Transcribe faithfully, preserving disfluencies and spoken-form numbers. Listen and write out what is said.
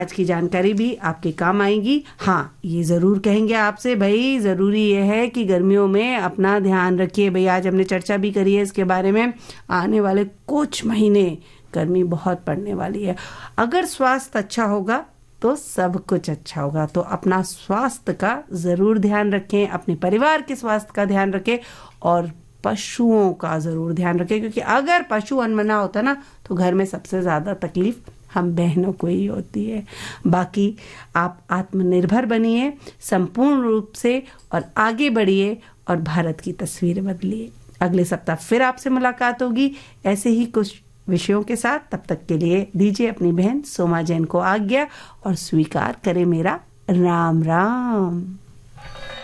आज की जानकारी भी आपके काम आएगी। हाँ, ये ज़रूर कहेंगे आपसे, भाई ज़रूरी ये है कि गर्मियों में अपना ध्यान रखिए। भाई आज हमने चर्चा भी करी है इसके बारे में। आने वाले कुछ महीने गर्मी बहुत पड़ने वाली है। अगर स्वास्थ्य अच्छा होगा तो सब कुछ अच्छा होगा। तो अपना स्वास्थ्य का ज़रूर ध्यान रखें, अपने परिवार के स्वास्थ्य का ध्यान रखें और पशुओं का ज़रूर ध्यान रखें, क्योंकि अगर पशु अनमना होता ना तो घर में सबसे ज़्यादा तकलीफ हम बहनों को ही होती है। बाकी आप आत्मनिर्भर बनिए संपूर्ण रूप से और आगे बढ़िए और भारत की तस्वीर बदलिए। अगले सप्ताह फिर आपसे मुलाकात होगी ऐसे ही कुछ विषयों के साथ। तब तक के लिए दीजिए अपनी बहन सोमा जैन को आज्ञा और स्वीकार करें मेरा राम राम।